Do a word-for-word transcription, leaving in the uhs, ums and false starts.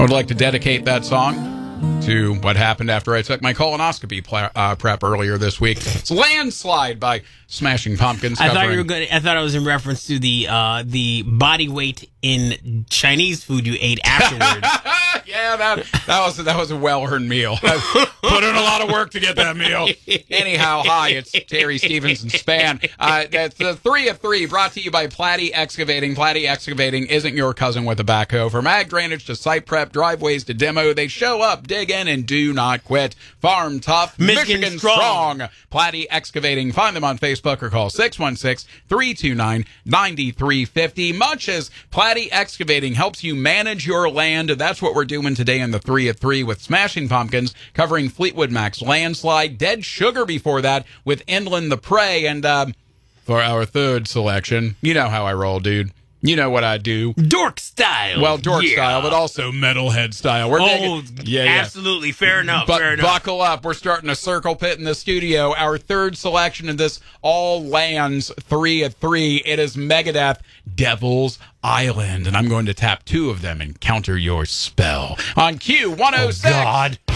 I would like to dedicate that song to what happened after I took my colonoscopy ple- uh, prep earlier this week. It's Landslide by Smashing Pumpkins. I thought you were going. I thought it was in reference to the uh, the body weight in Chinese food you ate afterwards. Yeah, that that was that was a well-earned meal. I put in a lot of work to get that meal. Anyhow, hi, it's Terry Stevenson Span. Uh, that's the three of three, brought to you by Platy Excavating. Platy Excavating isn't your cousin with a backhoe. From ag drainage to site prep, driveways to demo, they show up, dig in, and do not quit. Farm tough, Michigan, Michigan strong. strong. Platy Excavating. Find them on Facebook or call six one six, three two nine, nine three five zero. Much as Platy Excavating helps you manage your land, that's what we're doing today in the three at three with Smashing Pumpkins, covering Fleetwood Mac's Landslide, Dead Sugar before that with Inland the Prey, and um, for our third selection, you know how I roll, dude. You know what I do. Dork style. Well, dork yeah. style, but also metalhead style. We're oh, digging, yeah, yeah. absolutely. Fair enough. But fair enough. buckle up. We're starting a circle pit in the studio. Our third selection of this All Lands three at three. It is Megadeth, Devil's Island. And I'm going to tap two of them and counter your spell. On Q one oh six. Oh, God.